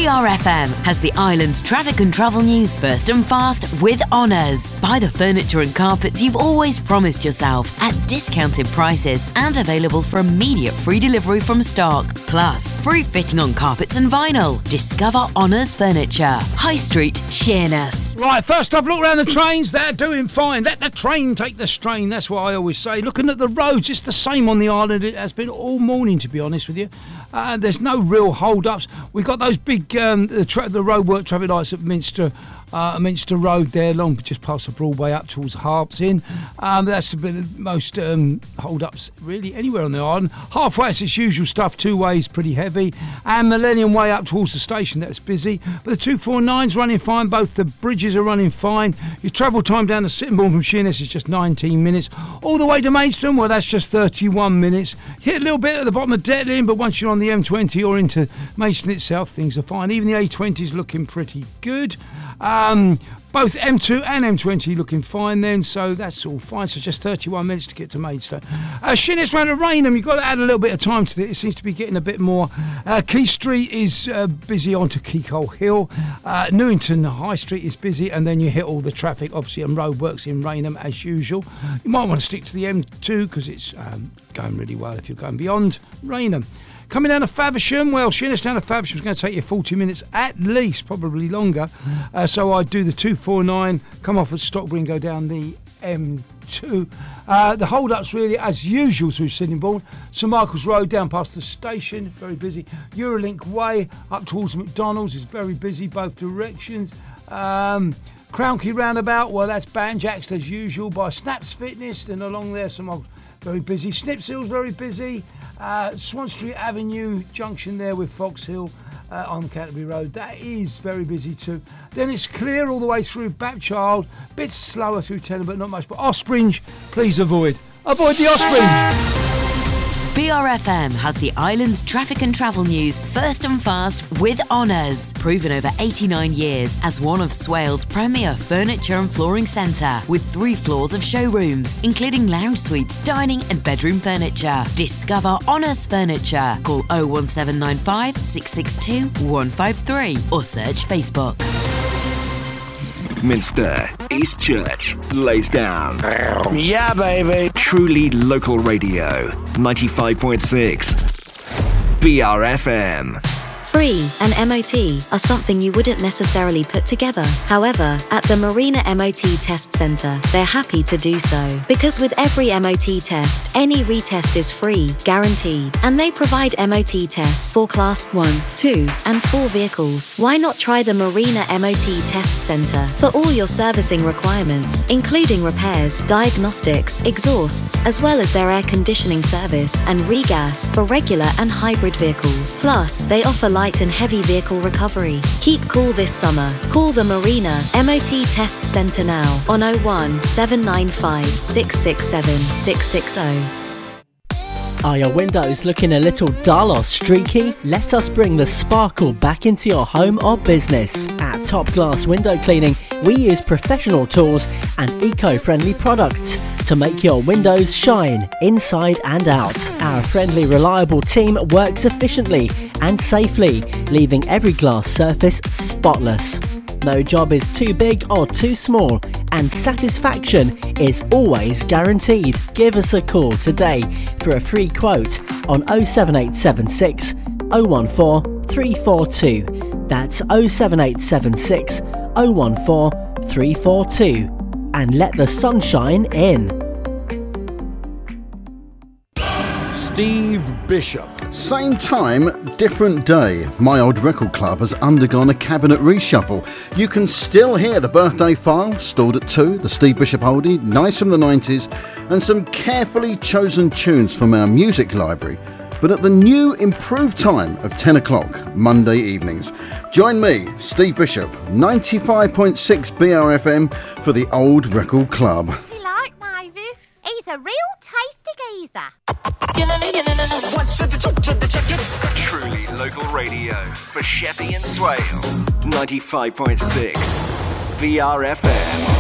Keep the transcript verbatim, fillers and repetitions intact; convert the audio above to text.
B R F M has the island's traffic and travel news first and fast with Honours. Buy the furniture and carpets you've always promised yourself at discounted prices and available for immediate free delivery from stock. Plus, free fitting on carpets and vinyl. Discover Honours Furniture. High Street, Sheerness. Right, first off, look around the trains. They're doing fine. Let the train take the strain. That's what I always say. Looking at the roads, it's the same on the island. It has been all morning, to be honest with you. Uh, there's no real hold-ups. We've got those big um, the, tra- the roadwork traffic lights at Minster uh, Minster Road there, long just past the Broadway up towards Harps Inn. Um, that's a bit of most um, hold-ups really anywhere on the island. Halfway, it's its usual stuff. Two ways pretty heavy, and Millennium Way up towards the station, that's busy. But the two forty-nine's running fine. Both the bridges are running fine. Your travel time down to Sittingbourne from Sheerness is just nineteen minutes. All the way to Maidstone, well, that's just thirty-one minutes. Hit a little bit at the bottom of Detling, but once you're on the M twenty or into Maidstone itself, things are fine. Even the A twenty is looking pretty good. Um, both M two and M twenty looking fine then, so that's all fine. So just thirty-one minutes to get to Maidstone. Uh, Sheerness round to Rainham, you've got to add a little bit of time to it. It seems to be getting a bit more. Uh, Key Street is uh, busy onto Keacole Hill. Uh, Newington High Street is busy, and then you hit all the traffic, obviously, and roadworks in Rainham as usual. You might want to stick to the M two because it's um, going really well if you're going beyond Rainham. Coming down to Faversham, well, Sheerness down to Faversham is going to take you forty minutes at least, probably longer. Uh, so I'd do the two forty-nine, come off at Stockbury and go down the M two. Uh, the hold-ups really, as usual, through Sittingbourne. St Michael's Road down past the station, very busy. Eurolink Way up towards McDonald's is very busy, both directions. Um, Crown Key Roundabout, well, that's Banjacks as usual by Snaps Fitness, and along there, St Michael's very busy. Snipshill's very busy. Uh, Swan Street Avenue junction there with Fox Hill uh, on Canterbury Road, that is very busy too. Then it's clear all the way through Bapchild, bit slower through Teddington, but not much. But Ospringe, please avoid. Avoid the Ospringe. B R F M has the island's traffic and travel news first and fast with Honours. Proven over eighty-nine years as one of Swale's premier furniture and flooring centre with three floors of showrooms, including lounge suites, dining and bedroom furniture. Discover Honours Furniture. Call oh one seven nine five, six six two, one five three or search Facebook. Minster, East Church, Laysdown. Yeah, baby. Truly local radio. ninety-five point six B R F M. Free and M O T are something you wouldn't necessarily put together. However, at the Marina M O T Test Centre, they're happy to do so. Because with every M O T test, any retest is free, guaranteed. And they provide M O T tests for Class one, two, and four vehicles. Why not try the Marina M O T Test Centre for all your servicing requirements, including repairs, diagnostics, exhausts, as well as their air conditioning service and regas for regular and hybrid vehicles. Plus, they offer light and heavy vehicle recovery. Keep cool this summer. Call the Marina M O T Test Centre now on oh one, seven nine five, six six seven, six six oh. Are your windows looking a little dull or streaky? Let us bring the sparkle back into your home or business. At Top Glass Window Cleaning, we use professional tools and eco-friendly products to make your windows shine inside and out. Our friendly, reliable team works efficiently and safely, leaving every glass surface spotless. No job is too big or too small, and satisfaction is always guaranteed. Give us a call today for a free quote on oh seven eight seven six, oh one four, three four two. That's oh seven eight seven six, oh one four, three four two. And let the sunshine in. Steve Bishop. Same time, different day. My Old Record Club has undergone a cabinet reshuffle. You can still hear the birthday file, stored at two, the Steve Bishop oldie, nice from the nineties, and some carefully chosen tunes from our music library. But at the new improved time of ten o'clock, Monday evenings. Join me, Steve Bishop, ninety-five point six B R F M for the Old Record Club. What's he like, Mavis? He's a real tasty geezer. Truly local radio for Sheppey and Swale. ninety-five point six B R F M.